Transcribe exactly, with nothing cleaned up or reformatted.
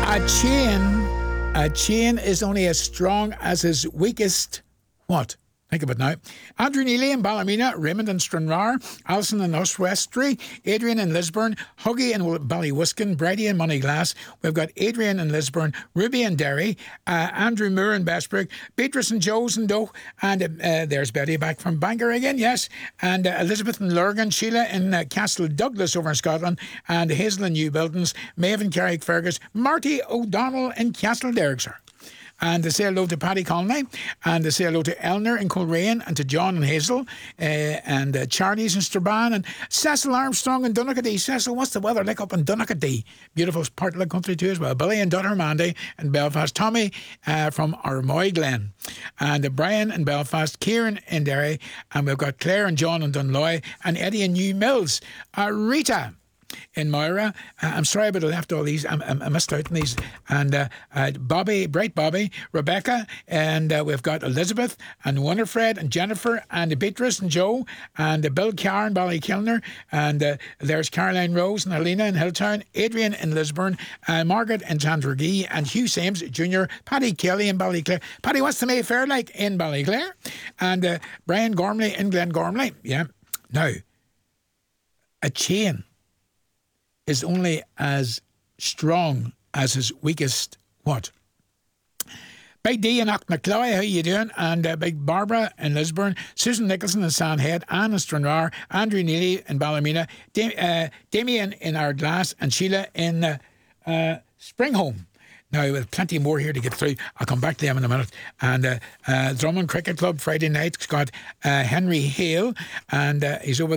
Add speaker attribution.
Speaker 1: A chain, a chain is only as strong as his weakest what? Think of it now. Andrew Neely in Ballymena, Raymond in Stranraer, Alison in Oswestry, Adrian in Lisburn, Huggy in Ballywhiskin, Brady in Moneyglass. We've got Adrian in Lisburn, Ruby in Derry, uh, Andrew Moore in Bestbrook, Beatrice and Joe's in Doe, and uh, there's Betty back from Bangor again, yes, and uh, Elizabeth in Lurgan, Sheila in uh, Castle Douglas over in Scotland, and Hazel in New Buildings, Maeve in Carrickfergus, Marty O'Donnell in Castle Derrickshire. And to say hello to Paddy Conley, and to say hello to Eleanor in Coleraine, and to John and Hazel, uh, and uh, Charlie's in Strabane, and Cecil Armstrong in Donaghadee. Cecil, what's the weather like up in Donaghadee? Beautiful part of the country too as well. Billy in Dunnermandy in Belfast, Tommy uh, from Armoy Glen, and uh, Brian in Belfast, Kieran in Derry, and we've got Claire and John in Dunloy, and Eddie in New Mills. Uh, Rita in Moira. Uh, I'm sorry, but I left all these. I, I, I missed out on these. And uh, uh, Bobby, Bright Bobby, Rebecca, and uh, we've got Elizabeth, and Winifred, and Jennifer, and Beatrice, and Joe, and uh, Bill Carr in Ballykilner, and uh, there's Caroline Rose, and Helena in Hilltown, Adrian in Lisburn, uh, Margaret in Chandrogee, and Hugh Sames Junior, Paddy Kelly in Ballyclare. Paddy, what's the Mayfair like in Ballyclare? And uh, Brian Gormley in Glengormley. Yeah. Now, a chain is only as strong as his weakest what? Big D in Knocknacloy, how you doing? And uh, Big Barbara in Lisburn, Susan Nicholson in Sandhead, Anne in Stranraer, Andrew Neely in Ballymena, Dam- uh, Damien in Ardglass, and Sheila in uh, uh, Springholm. Now, with plenty more here to get through. I'll come back to them in a minute. And uh, uh, Drummond Cricket Club Friday night, it's got uh, Henry Hale, and uh, he's over there.